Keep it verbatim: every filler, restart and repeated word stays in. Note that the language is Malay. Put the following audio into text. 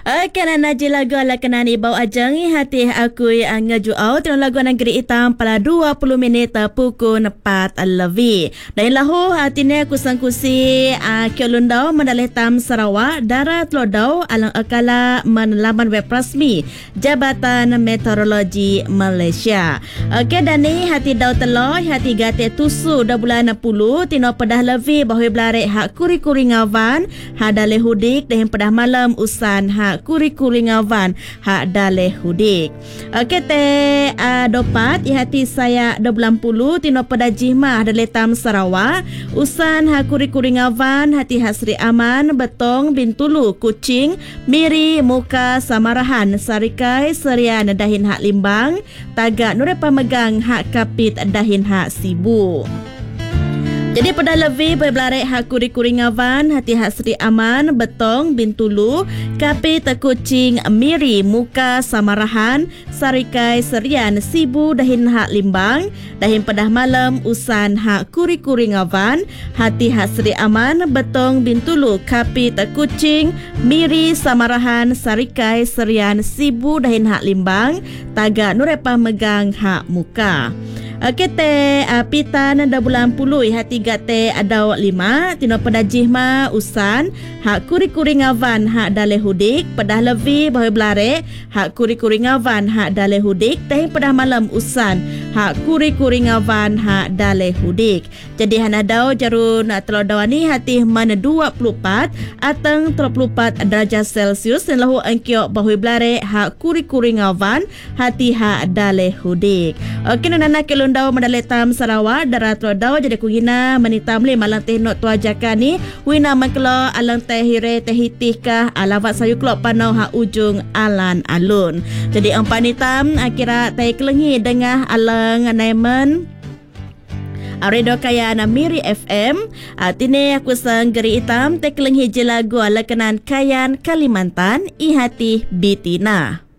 Kena naji lagu ala kena ni bau ajangi hati aku yang ngejuau tino lagu negeri hitam pada dua puluh minit pukul empat lebih. Dan lahu hati ni aku sangkusi uh, Kiolundau Mandalay Tam Sarawak darat lodau alang akala menelaman web rasmi Jabatan Meteorologi Malaysia. Okey dan ni hati dau teloi hati gate tusu dah bulan enam puluh tino pedah lebih bahawa belarek hak kuri-kuri ngawan hak daleh hudik dan pedah malam usan hak kuri-kuri ngawan hak daleh hudik. Okey te uh, dopat ihati saya dua bulan puluh tino pada jihmah daleh Tam Sarawak usan hak kuri-kuri ngawan hati hasri aman betong bintulu kucing miri muka samarahan sarikai serian dahin hak limbang tagak nurepa megang hak kapit dahin hak sibu. Jadi pada lebih berbelarek hak kuri-kuri ngawan hati hak seri aman betong bintulu kapi tekucing miri muka samarahan sarikai serian sibu dahin hak limbang dahin pedah malam usan hak kuri-kuri ngawan hati hak seri aman betong bintulu kapi tekucing miri samarahan sarikai serian sibu dahin hak limbang tagak nurepa megang hak muka. Okey te uh, pitan dah bulan puluh hati gate ada lima tino pada jihma usan hak kuri-kuri ngawan hak daleh hudik pedah lebih bahawa belarek hak kuri-kuri ngawan hak daleh hudik teh pedah malam usan hak kuri-kuri ngawan hak daleh hudik. Jadi hana dau jarun telodau ni hati mana dua puluh empat atang tiga puluh empat darjah Celsius dan lahu angkio bahawa belarek hak kuri-kuri ngawan hati hak daleh hudik. Okey nana kelun Dau Mandalay Tam Sarawak darat rodau jadi kugina menitam le malang teh not tuajakan ni wina mengkelo alang teh hire teh hitih alawat sayu klok panau ha ujung alan alun. Jadi empat nitam akira teh kelengi dengah alang nemen Radio Kayan Miri F M. Tini aku sang geri hitam teh kelengi je lagu ala kenan Kayan Kalimantan ihati Bitina.